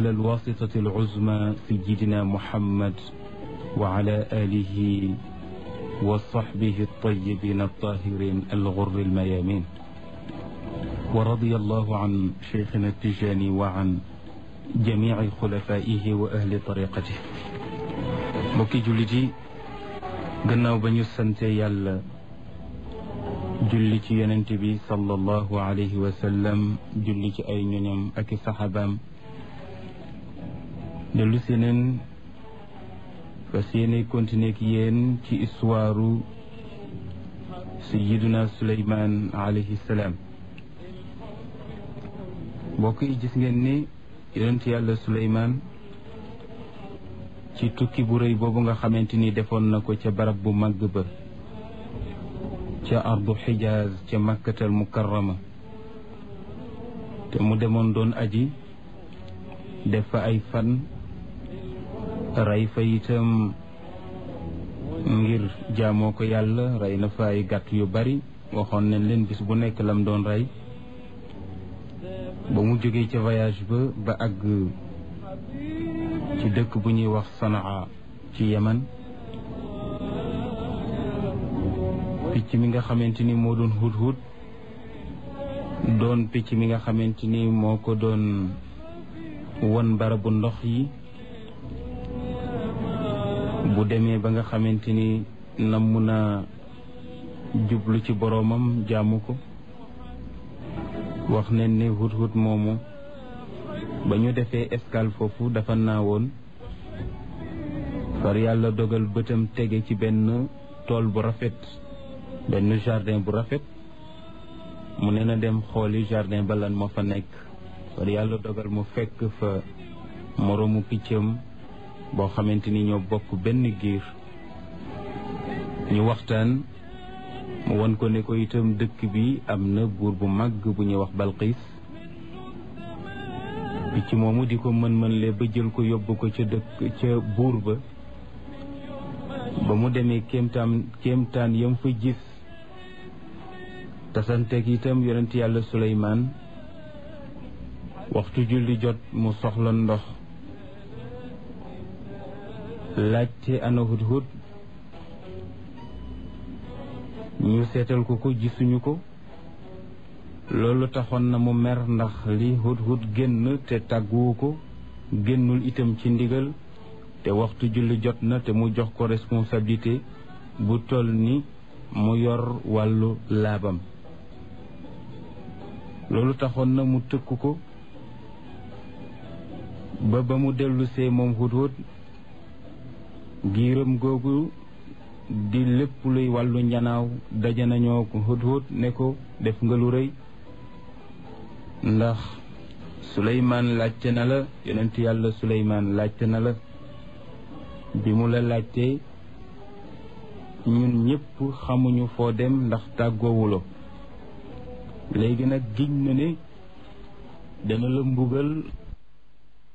على الواسطة العظمى سيدنا محمد وعلى آله وصحبه الطيبين الطاهرين الغر الميامين ورضي الله عن شيخنا التجاني وعن جميع خلفائه وأهل طريقته mbokki jullit yi gannaaw ba ñu sante yàlla julli ci yonent bi sallallahu alayhi wa sallam julli ci ay ñoñam ak i saxaabaam dellu si neen fas yéene continuer ak yéen ci histoire sayyiduna Suleymaan alayhi salaam mbokk yi gis ngeen ni yonent yàlla Suleymaan ci tukki bu rëy boobu nga xamante ni defoon na ko ca barab bu màgg ba ca ardu xijaaz ca makkatal mukarrama te mu demoon doon aji def fa ay fan rey fa itam ngir jaamoo ko yàlla rey na fa ay gàtt yu bari waxoon nañ leen bis bu nekk lam doon rey ba mu jógee ca voyage ba àgg ci dëkk bu ñuy wax Sanaa ci Yaman picc mi nga xamante ni moo doon hudhud doon picc mi nga xamante ni moo ko doon won barabu ndox yi bu demee ba nga xamante ni namm na jublu ci boroomam jaamu ko wax nañ ne hudhud moomu ba ñu defee escale foofu dafa naawoon far yàlla dogal bëtam tege ci benn tool bu rafet benn jardin bu rafet mu ne na dem xooli jardin ba lan moo fa nekk far yàlla dogal mu fekk fa moroomu piccam boo xamante ni ñoo bokk benn giir ñu waxtaan mu won ko ne ko itam dëkk bi am na buur bu màgg bu ñuy wax Balqiis picc moomu di ko mën le ba jël ko yóbbu ko ca buur ba mu demee kéemtaan yam fa gis tasanteeg itam yonent yàlla Suleymaan waxtu julli jot mu soxla ndox laajte ana hudhud ñu seetal ko gisuñu ko loolu taxoon na mu mer ndax li hudhud génn te tàgguwu ko génnul itam ci ndigal te waxtu julli jot na te mu jox ko responsabilité bu toll ni mu yor wàllu laabam loolu taxoon na mu tëkk ko ba mu dellusee moom hudhud giiram googu di lépp luy wàllu njanaaw daje nañoo ko hudhud ne ko def nga lu rëy ndax Suleymaan laajte na la yonent yàlla Suleymaan laajte na la bi mu la laajtee ñun ñëpp xamuñu foo dem ndax tàggoowuloo léegi nag giñ na ne dana la mbugal